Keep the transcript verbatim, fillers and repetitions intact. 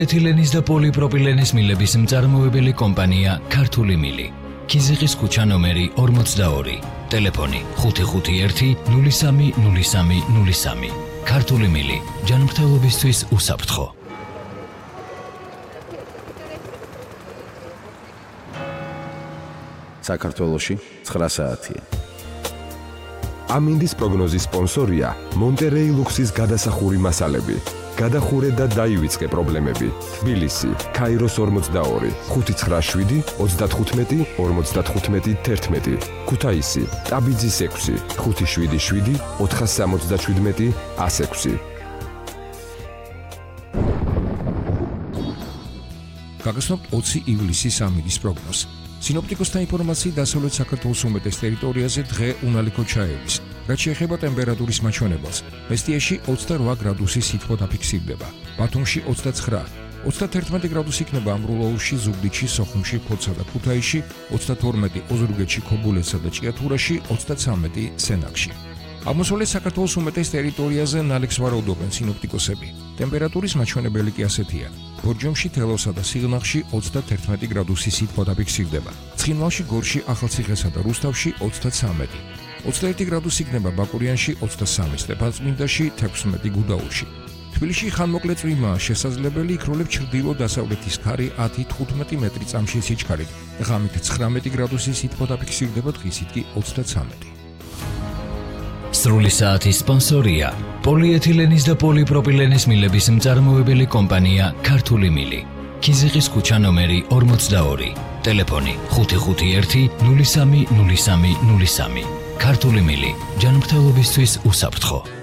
ეთილენის და პოლიპროპილენის მილების მწარმოებელი კომპანია ქართული მილი. ქიზიყის ქუჩა ნომერი ორმოცდაორი. ტელეფონი ხუთი ხუთი ერთი ნული სამი ნული სამი ნული სამი. ქართული მილი. ჯანმრთელობისთვის უსაფრთხო. საქართველოში ცხრა საათია. ამინდის პროგნოზის სპონსორია მონტერეი ლუქსის გადასახური მასალები. გადახურე და დაივიწყე პრობლემები. თბილისი, ქაიროს ორმოცდაორი, ხუთი ცხრა შვიდი ოცდათხუთმეტი ორმოცდათხუთმეტი თერთმეტი. ქუთაისი, ტაბიძის ექვსი, ხუთი შვიდი შვიდი ოთხას სამოცდაშვიდმეტი ას ექვსი. გაგრძნობთ ოცი ივლისის ამინდის პროგნოზს. სინოპტიკოსთა ინფორმაციით დასავლეთ საქართველოს უმეტეს ტერიტორიაზე დღე უნალიქო ჩაევის. რაც შეეხება ტემპერატურის მაჩვენებელს, მესტიაში ოცდარვა გრადუსი სითბო დაფიქსირდება, ბათუმში ოცდაცხრა, ოცდათერთმეტი გრადუსი იქნება ამბროლაურში, ზუგდიდში, სოხუმში, ფოთსა და ქუთაისში, ოცდათორმეტი ოზურგეთში, ქობულეთსა და ჭიათურაში, ოცდაცამეტი სენაკში. აღმოსავლეთ საქართველოს უმეტეს ტერიტორიაზე ნალექს ვარაუდობენ სინოპტიკოსები. ტემპერატურის მაჩვენებელი კი ასეთია. ბორჯომში, თელავსა და სიღნაღში ოცდათერთმეტი გრადუსი სითბო დაფიქსირდება. ცხინვალში, გორში, ახალციხესა და რუსთავში ოცდაცამეტი. ოცდაერთი გრადუსი იქნება ბაკურიანში, ოცდასამი სტეფანწმინდაში, თექვსმეტი გუდაურში. თბილისში ხანმოკლე წვიმაა შესაძლებელი, იქროლებს ჩრდილო-დასავლეთის ქარი ათი თხუთმეტი მეტრი წამში სიჩქარით. ღამით ცხრამეტი გრადუსი სითბო დაფიქსირდება, დღისით კი ოცდაცამეტი. სრული საათის სპონსორია პოლიეთილენის და პოლიპროპილენის მილების მწარმოებელი კომპანია ქართული მილი. ქიზიყის ქუჩა ნომერი ორმოცდაორი. ტელეფონი ხუთი ხუთი ერთი ნული სამი ნული სამი ნული სამი. ქართული მილი. ჯანმრთელობისთვის უსაფრთხო.